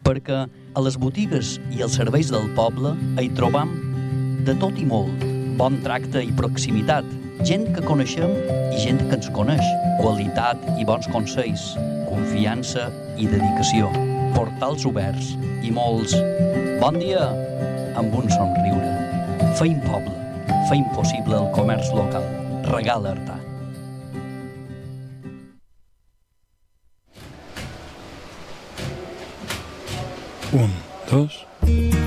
perquè a les botigues i els serveis del poble hi trobam de tot i molt, bon tracte i proximitat, gent que coneixem i gent que ens coneix, qualitat i bons consells, confiança i dedicació, portals oberts i molts bon dia amb un somriure. Feim poble, feim possible el comerç local. Regala Artà. Un, dos...